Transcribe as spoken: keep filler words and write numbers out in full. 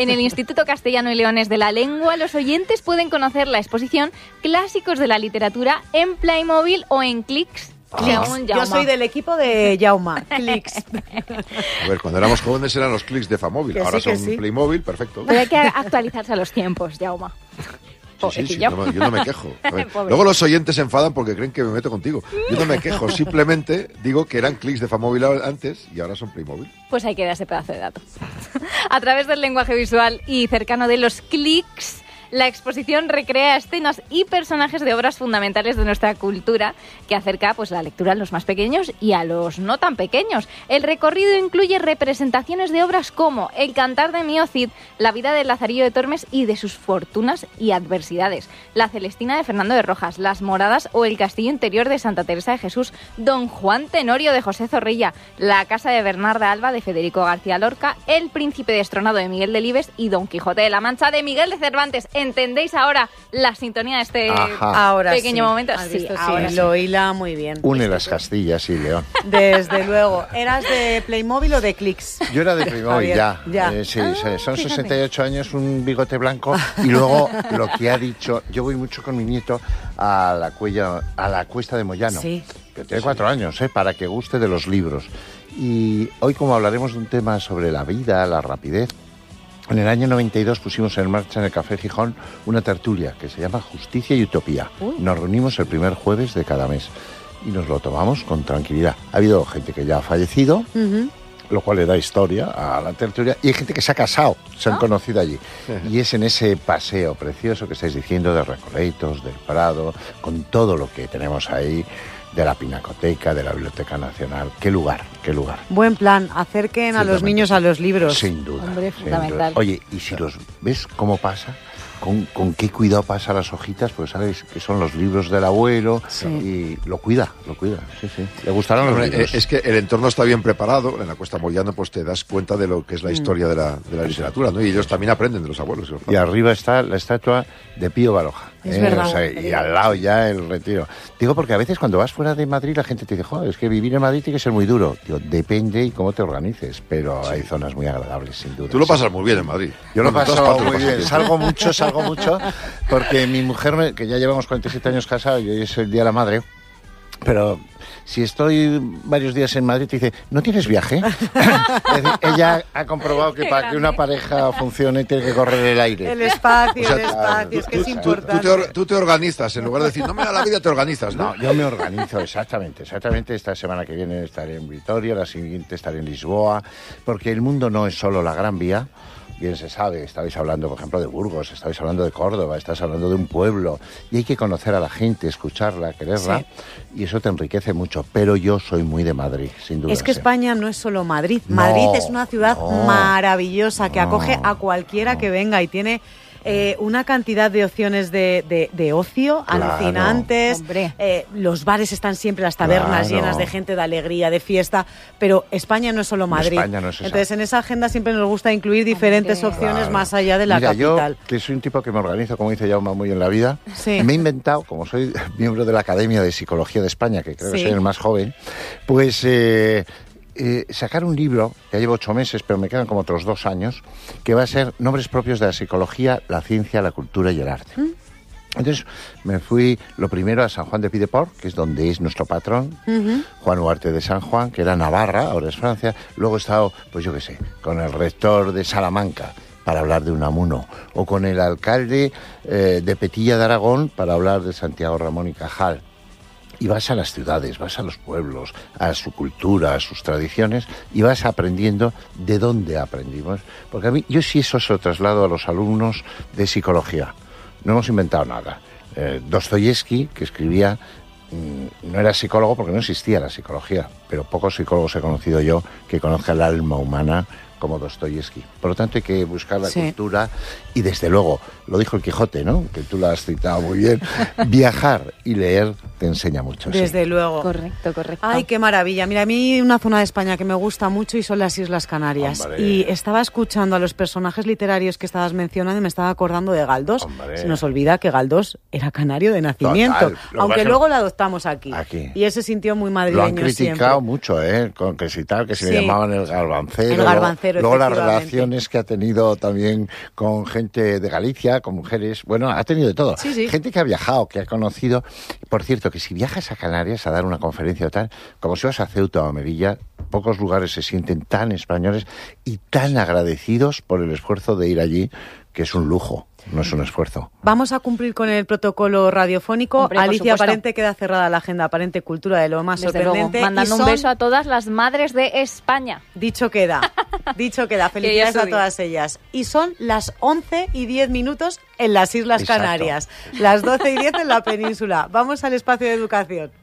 En el Instituto Castellano y Leones de la Lengua, los oyentes pueden conocer la exposición Clásicos de la Literatura en Playmobil o en Clix. Ah. Yo soy del equipo de Jauma, Clix. A ver, cuando éramos jóvenes eran los Clix de Famóvil, Que ahora sí, que son sí. Playmobil, perfecto. Pero hay que actualizarse a los tiempos, Jauma. Sí, sí, sí, no, yo no me quejo. A ver, luego los oyentes se enfadan porque creen que me meto contigo. Yo no me quejo, simplemente digo que eran Clix de Famóvil antes y ahora son Playmobil. Pues hay que dar ese pedazo de dato. A través del lenguaje visual y cercano de los clics, la exposición recrea escenas y personajes de obras fundamentales de nuestra cultura que acerca pues, la lectura a los más pequeños y a los no tan pequeños. El recorrido incluye representaciones de obras como El cantar de Mio Cid, La vida de Lazarillo de Tormes y de sus fortunas y adversidades, La Celestina de Fernando de Rojas, Las Moradas o El castillo interior de Santa Teresa de Jesús, Don Juan Tenorio de José Zorrilla, La casa de Bernarda Alba de Federico García Lorca, El príncipe destronado de Miguel Delibes y Don Quijote de la Mancha de Miguel de Cervantes. ¿Entendéis ahora la sintonía de este Ajá. Ahora pequeño sí. momento? ¿Has Sí, visto? ahora Sí, sí. lo hila muy bien. Une las Castillas y León. Desde luego. ¿Eras de Playmobil o de Clix? Yo era de Playmobil, Javier, ya. ya. Eh, sí, Ah, sí, son fíjate. sesenta y ocho años, un bigote blanco. Y luego lo que ha dicho, yo voy mucho con mi nieto a la, cuella, a la cuesta de Moyano. Sí. Que tiene cuatro años, ¿eh? Para que guste de los libros. Y hoy, como hablaremos de un tema sobre la vida, la rapidez, en el año noventa y dos pusimos en marcha en el Café Gijón una tertulia que se llama Justicia y Utopía. Uy. Nos reunimos el primer jueves de cada mes y nos lo tomamos con tranquilidad. Ha habido gente que ya ha fallecido, Uh-huh. lo cual le da historia a la tertulia, y hay gente que se ha casado, se han Ah. conocido allí. Y es en ese paseo precioso que estáis diciendo de Recoletos, del Prado, con todo lo que tenemos ahí, de la Pinacoteca, de la Biblioteca Nacional. Qué lugar, qué lugar. Buen plan. Acerquen a los Ciertamente. niños a los libros. Sin duda. Hombre, sin fundamental. duda. Oye, y si los ves cómo pasa, con, con qué cuidado pasa las hojitas, pues sabes que son los libros del abuelo, Sí. y lo cuida, lo cuida. Sí, sí. Le gustarán los Hombre, libros. eh, es que el entorno está bien preparado. En la Cuesta Moyano pues te das cuenta de lo que es la historia de la, de la literatura, ¿no? Y ellos también aprenden de los abuelos. y los Y padres. arriba está la estatua de Pío Baroja. Es verdad. O sea, y al lado ya el Retiro. Digo, porque a veces cuando vas fuera de Madrid la gente te dice, joder, es que vivir en Madrid tiene que ser muy duro. Digo, depende y cómo te organices, pero hay zonas muy agradables, sin duda. Tú lo Sí. pasas muy bien en Madrid. Yo lo Bueno, en todas paso partes lo muy pasas bien, salgo mucho, salgo mucho, porque mi mujer, me- que ya llevamos cuarenta y siete años casados y hoy es el Día de la Madre, pero si estoy varios días en Madrid te dice, ¿no tienes viaje? Es decir, ella ha comprobado que Qué para que una grande. pareja funcione tiene que correr el aire. El espacio, O sea, el espacio. Es que es Tú- tú- importante. Tú, te or- tú te organizas, en lugar de decir, no me da la vida, te organizas, ¿no? No, yo me organizo, exactamente, exactamente. Esta semana que viene estaré en Vitoria, la siguiente estaré en Lisboa, porque el mundo no es solo la Gran Vía. Bien se sabe, estabais hablando, por ejemplo, de Burgos, estabais hablando de Córdoba, estás hablando de un pueblo, y hay que conocer a la gente, escucharla, quererla, y eso te enriquece mucho. Pero yo soy muy de Madrid, sin duda. Es que sí. España no es solo Madrid. No, Madrid es una ciudad no, maravillosa que no, acoge a cualquiera no. que venga y tiene eh, una cantidad de opciones de, de- de ocio Claro. alucinantes. Hombre. Eh, los bares están siempre, las tabernas Claro. llenas de gente, de alegría, de fiesta. Pero España no es solo Madrid. España no es esa. Entonces en esa agenda siempre nos gusta incluir diferentes Hombre. opciones Claro. más allá de la Mira, capital. yo, que soy un tipo que me organizo, como dice Jaume, muy en la vida, Sí. me he inventado, como soy miembro de la Academia de Psicología de España, que creo Sí. que soy el más joven, pues eh, eh, sacar un libro, ya llevo ocho meses, pero me quedan como otros dos años, que va a ser Nombres propios de la psicología, la ciencia, la cultura y el arte. ¿Mm? Entonces me fui lo primero a San Juan de Piedeport, que es donde es nuestro patrón, Ujú. Juan Huarte de San Juan, que era Navarra, ahora es Francia. Luego he estado, pues yo qué sé, con el rector de Salamanca para hablar de Unamuno, o con el alcalde eh, de Petilla de Aragón para hablar de Santiago Ramón y Cajal. Y vas a las ciudades, vas a los pueblos, a su cultura, a sus tradiciones, y vas aprendiendo de dónde aprendimos. Porque a mí, yo sí eso se lo traslado a los alumnos de psicología. No hemos inventado nada. Eh, Dostoyevsky, que escribía, mmm, no era psicólogo porque no existía la psicología, pero pocos psicólogos he conocido yo que conozcan el alma humana como Dostoyevsky. Por lo tanto, hay que buscar la Sí. cultura y, desde luego, lo dijo el Quijote, ¿no? Que tú lo has citado muy bien. Viajar y leer te enseña mucho. sí. Desde luego. Correcto, correcto. Ay, qué maravilla. Mira, a mí una zona de España que me gusta mucho y son las Islas Canarias. Hombre. Y estaba escuchando a los personajes literarios que estabas mencionando y me estaba acordando de Galdós. Hombre. Se nos olvida que Galdós era canario de nacimiento, Total. Lo que aunque pasa- luego lo adoptamos aquí. Aquí. Y él se sintió muy Lo madrileño han criticado siempre. mucho, ¿eh? Con que si tal, que si Sí. le llamaban el garbancero. El garbancero. Pero luego las relaciones que ha tenido también con gente de Galicia, con mujeres, bueno, ha tenido de todo. Sí, sí. Gente que ha viajado, que ha conocido. Por cierto, que si viajas a Canarias a dar una conferencia o tal, como si vas a Ceuta o a Melilla, pocos lugares se sienten tan españoles y tan agradecidos por el esfuerzo de ir allí, que es un lujo, no es un esfuerzo. Vamos a cumplir con el protocolo radiofónico. Hombre, Alicia, Aparente queda cerrada la agenda Aparente Cultura de lo más Desde sorprendente. luego, mandando y son... un beso a todas las madres de España. Dicho queda, dicho queda. Felicidades a todas ellas. Y son las once y diez minutos en las Islas Exacto. Canarias, las doce y diez en la península. Vamos al espacio de educación.